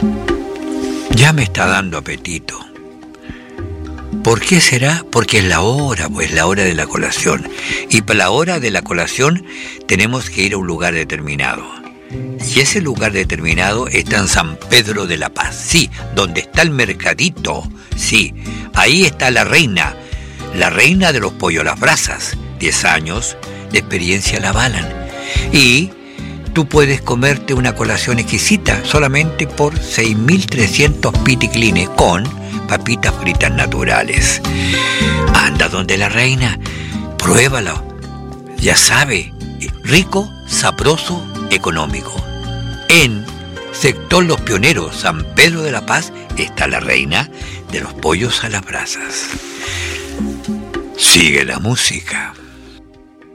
Ya me está dando apetito. ¿Por qué será? Porque es la hora, pues la hora de la colación. Y para la hora de la colación tenemos que ir a un lugar determinado. Y ese lugar determinado está en San Pedro de la Paz. Sí, donde está el mercadito. Sí, ahí está la reina de los pollos a las brasas. 10 años de experiencia la avalan. Y tú puedes comerte una colación exquisita solamente por 6.300 piticlines con papitas fritas naturales. Anda donde la reina, pruébalo. Ya sabe, rico, sabroso, económico. En sector Los Pioneros, San Pedro de la Paz, está la reina de los pollos a las brasas. Sigue la música.